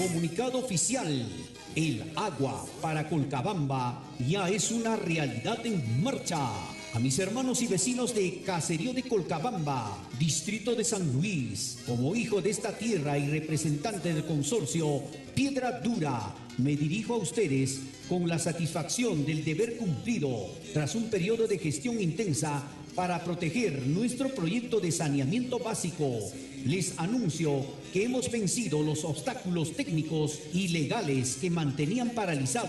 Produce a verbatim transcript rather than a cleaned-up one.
Comunicado oficial. El agua para Colcabamba ya es una realidad en marcha. A mis hermanos y vecinos de Caserío de Colcabamba, Distrito de San Luis, como hijo de esta tierra y representante del consorcio Piedra Dura, me dirijo a ustedes con la satisfacción del deber cumplido tras un periodo de gestión intensa para proteger nuestro proyecto de saneamiento básico. Les anuncio que hemos vencido los obstáculos técnicos y legales que mantenían paralizado